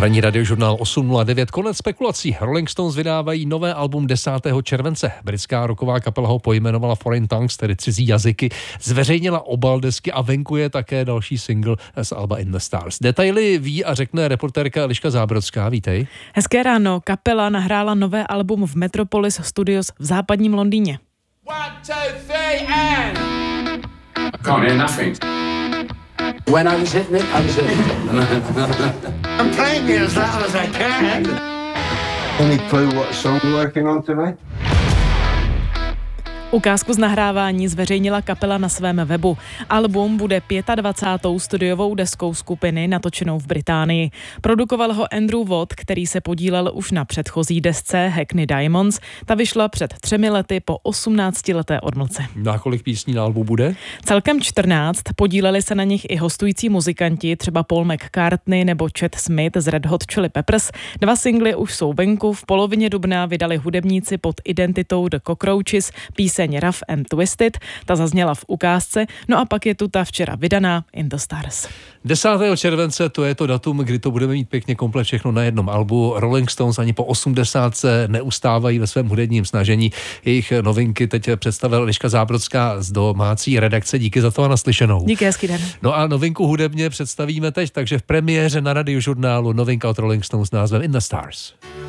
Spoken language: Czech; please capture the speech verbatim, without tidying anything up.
Ranní radiožurnál osm nula devět, konec spekulací. Rolling Stones vydávají nové album desátého července. Britská rocková kapela ho pojmenovala Foreign Tongues, tedy cizí jazyky. Zveřejnila obal desky a venku je také další single z alba In the Stars. Detaily ví a řekne reportérka Eliška Zábrodská. Vítej. Hezké ráno. Kapela nahrála nové album v Metropolis Studios v západním Londýně. One, two, three, and... I can't hear nothing. When I was hitting it, I was hitting it. I'm playing it as loud as I can. Any clue what song we're working on tonight? Ukázku z nahrávání zveřejnila kapela na svém webu. Album bude dvacátou pátou studiovou deskou skupiny natočenou v Británii. Produkoval ho Andrew Watt, který se podílel už na předchozí desce Hackney Diamonds. Ta vyšla před třemi lety po osmnáctileté odmlce. Na kolik písní na albu bude? Celkem čtrnáct. Podíleli se na nich i hostující muzikanti, třeba Paul McCartney nebo Chet Smith z Red Hot Chili Peppers. Dva singly už jsou venku. V polovině dubna vydali hudebníci pod identitou The Cockroaches píseň Rough and Twisted, ta zazněla v ukázce, no a pak je tu ta včera vydaná In the Stars. desátého července, to je to datum, kdy to budeme mít pěkně komplet všechno na jednom albu. Rolling Stones ani po osmdesátce neustávají ve svém hudebním snažení. Jejich novinky teď představila Eliška Zábrodská z domácí redakce. Díky za to a naslyšenou. Díky, hezký den. No a novinku hudebně představíme teď, takže v premiéře na radiožurnálu novinka od Rolling Stones s názvem In the Stars.